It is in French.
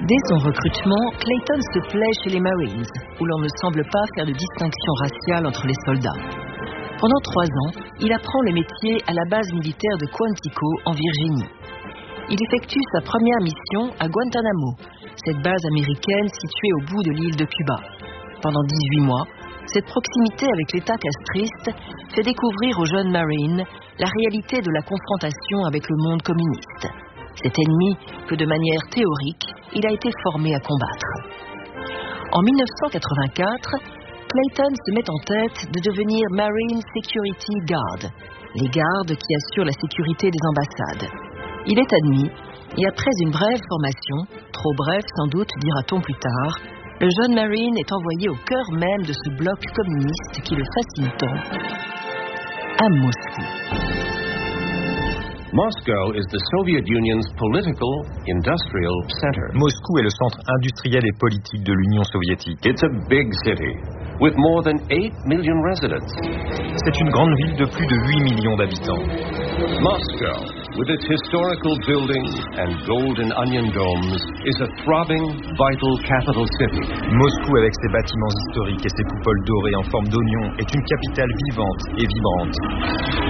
Dès son recrutement, Clayton se plaît chez les Marines, où l'on ne semble pas faire de distinction raciale entre les soldats. Pendant 3 ans, il apprend le métier à la base militaire de Quantico, en Virginie. Il effectue sa première mission à Guantanamo, cette base américaine située au bout de l'île de Cuba. Pendant 18 mois, cette proximité avec l'État castriste fait découvrir aux jeunes Marines la réalité de la confrontation avec le monde communiste. Cet ennemi que, de manière théorique, il a été formé à combattre. En 1984, Clayton se met en tête de devenir Marine Security Guard, les gardes qui assurent la sécurité des ambassades. Il est admis, et après une brève formation, trop brève sans doute dira-t-on plus tard, le jeune Marine est envoyé au cœur même de ce bloc communiste qui le fascine tant, à Moscou. Moscow is the Soviet Union's political, industrial center. Moscou est le centre industriel et politique de l'Union soviétique. It's a big city with more than 8 million residents. C'est une grande ville de plus de 8 millions d'habitants. Moscow, with its historical buildings and golden onion domes, is a throbbing, vital capital city. Moscou, avec ses bâtiments historiques et ses coupoles dorées en forme d'oignon, est une capitale vivante et vibrante.